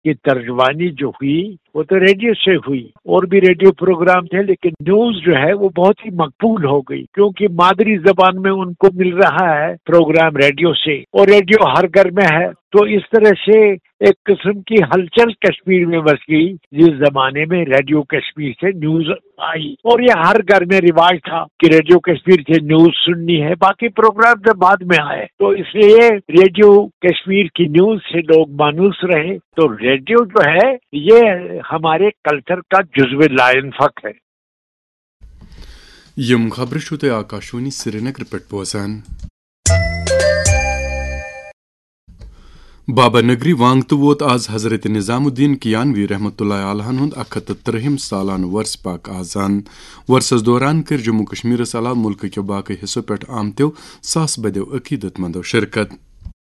की तर्जमानी जो हुई वो तो रेडियो से हुई, और भी रेडियो प्रोग्राम थे, लेकिन न्यूज जो है वो बहुत ही मकबूल हो गई क्योंकि मादरी जबान में उनको मिल रहा है प्रोग्राम रेडियो से, और रेडियो हर घर में है। तो इस तरह से एक किस्म की हलचल कश्मीर में बस गई जिस जमाने में रेडियो कश्मीर से न्यूज आई, और ये हर घर में रिवाज था कि रेडियो कश्मीर से न्यूज सुननी है, बाकी प्रोग्राम जब बाद में आए। तो इसलिए रेडियो कश्मीर की न्यूज से लोग मानूस रहे। तो रेडियो जो है ये हमारे कल्चर का जुज़्व लाइनफक है। यम खबर शुते आकाशवाणी श्रीनगर पे बोजान। बाबा नगरी वांग तो वोत आज हजरत निजामुद्दीन कियानवी रहमतुल्लाह अलैहि हुंद 71 सालान वर्ष पाक आजान। वर्षस दौरान कर जम्मू कश्मीर अलावा मुल्क के बाकी हिस्सों पे आमत्यो सास बदो अकीदतमंदो शिरकत।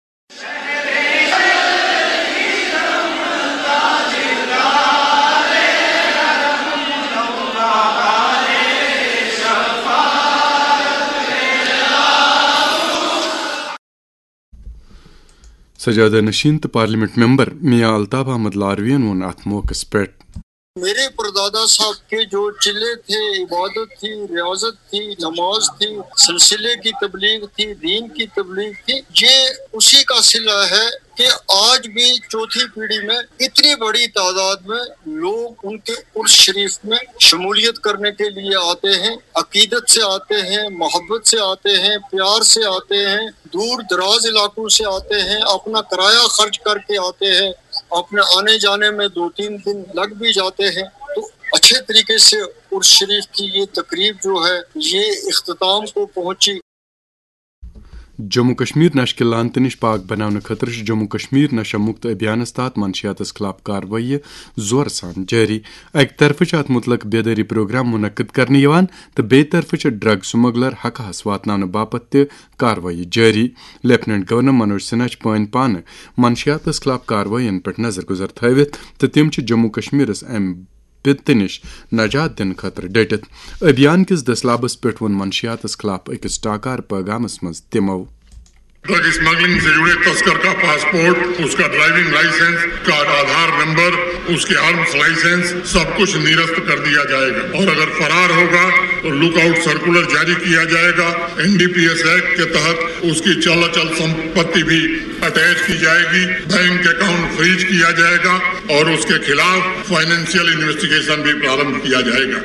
सजादा नशीन तो पार्लियामेंट मेंबर मियां अल्ताफ अहमद लारवीन वन अत मौके पे मेरे परदादा साहब के जो चिल्ले थे, इबादत थी, रियाजत थी, नमाज थी, सिलसिले की तबलीग थी, दीन की तबलीग थी, ये उसी का सिला है कि आज भी चौथी पीढ़ी में इतनी बड़ी तादाद में लोग उनके उर्स शरीफ में शमूलियत करने के लिए आते हैं, अकीदत से आते हैं, मोहब्बत से आते हैं, प्यार से आते हैं, दूर दराज इलाकों से आते हैं, अपना किराया खर्च करके आते हैं, अपने आने जाने में 2-3 दिन लग भी जाते हैं। तो अच्छे तरीके से उर्स शरीफ की ये तकरीब जो है ये इख्तिताम को पहुंची। जम्मू कश्मीर नश के लानत निश पाक बनाने खतर जम्मू कश्मीर नशा मुक्त अभियान तहत मनशियात खिलाफ कार्रवाई जोर सान जारी। अक तरफ अत मुतलक बेदारी प्रोग्राम मुनक्कद करने तो बे तरफ ड्रग स्मगलर हकहस वातनाने बापत कार्रवाई जारी। लेफ्टिनेंट गवर्नर मनोज सिन्हा पान मनशियात खिलाफ कार्रवाइन पे नजर गुजर थवित तो तम जम्मू कश्मीर अम बित निश नजात दिन खतर डटित। अभियान किस दसलाबस पे वन मनशियात खिलाफ अकिस टाकार पैगामस मज तिमो ड्रग स्मगलिंग से जुड़े तस्कर का पासपोर्ट, उसका ड्राइविंग लाइसेंस, का आधार नंबर, उसके आर्म्स लाइसेंस सब कुछ निरस्त कर दिया जाएगा, और अगर फरार होगा तो लुकआउट सर्कुलर जारी किया जाएगा। NDPS एक्ट के तहत उसकी चल संपत्ति भी अटैच की जाएगी, बैंक अकाउंट फ्रीज किया जाएगा और उसके खिलाफ फाइनेंशियल इन्वेस्टिगेशन भी प्रारंभ किया जाएगा।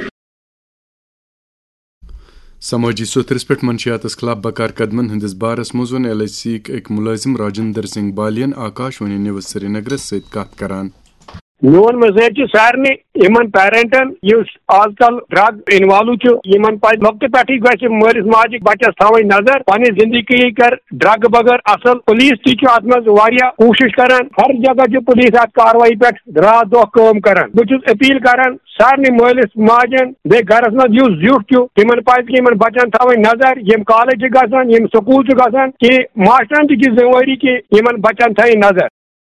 समाजी सुथरस पे मनशियात खिलाफ बकार कदमन हंदिस बारस मज वन LIC एक मुलाजिम राजेंद्र सिंह बालियन आकाशवाणी न्यूज श्रीनगर सत कत करान। मोन मजेज सारे इन पेरेंटन आजकल ड्रग इन्वॉल्व इन पे लकट पे गि मलिस माज बचस थवन नजर पन जिंदगी कर ड्रग बगैर असल पुलिस तथ कोशिश करान हर जगह पुलिस अत कार्रवाई पे रात दह काम करान। बहुत अपील करान सारे मलिस माजन बे घरस मज जुट तिमन पज बचन थवन नजर यम कॉलेज गसान यम स्कूल गसान कि मास्टरन की जिम्मेवारी कि इन बचन थी नजर।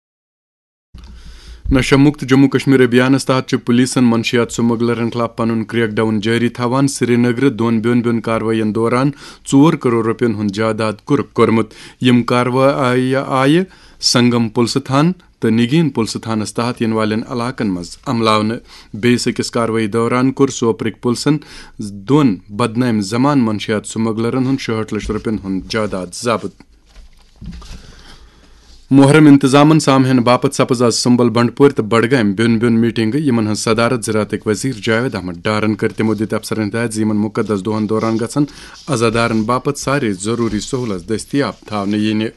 नशा मुक्त जम्मू कश्मीर अभियान तहत पुलिसन मनशियात स्मगलरन खिलाफ पन क्रैकडाउन जारी थवान। श्रीनगर दोन बेन कार्रवाइन दौरान 4 करोड़ रुपयन हुंद जायदाद कुर्क कोरमुत। यम कार्रवाई आय संगम पुलिस थान तो निगीन पुलिस थानस तहत इन वाले इलाकन मज अमलावन। बेस अकिस कार्रवाई दौरान कोर सोपरिक पुलिसन 2 बदनाम जमान मनशियात स्मगलरन हुंद 66 लाख रुपयन हुंद जायदाद जब्त। मुहर्रम इंतजामन सामहन बापत सपज आज संबल बंडपोर तो बडगाम बेन मीटिंग यमन सदारत ज़रात वजीर जावेद अहमद डारन कर तमो दित अफसरन हिदायत यमन मुकदस दोहन दौरान गसन अजादारन बापत सारे जरूरी सहूलत दस्तियाब थावने यिने।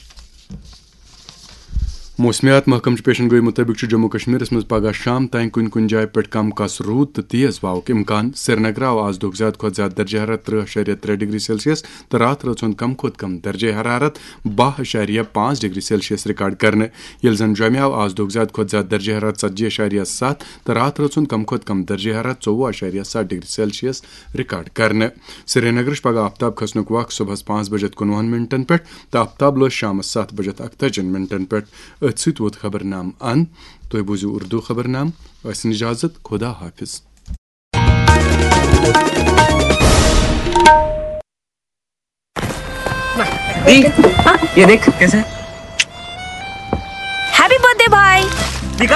मौसमियात महकम पेशन गोई मुताबिक जम्मू कश्मीर मज पगह शाम तान कुन जाय पे कम कस रूद तो तेज वावक इम्कान। श्रीनगर आव आज दुख ज्यादा खुद ज्यादा दर्ज हरारत 30.3 डिग्री सेल्सियस तो रात रोज कम खुद कम दर्ज हरारत 12.5 डिग्री सेल्सियस रिकॉर्ड करने। यल जन जमे आव आज दुख ज्यादा खुद ज्यादा दर्ज हरारत 40.7 तो रात रोज कम खुद कम दर्ज हरारत 24.7 डिग्री सेल्सियस रिकॉर्ड करने। श्रीनगर पगह आफ्ताब खसनुक वक्त सुबह 5:51 पे तो आफ्ताब लो शाम 7:41 पे। अत वोत खबरनाम अन तो बूझू उर्दू खबरनाम इजाजत खुदा हाफिज। ये देख कैसे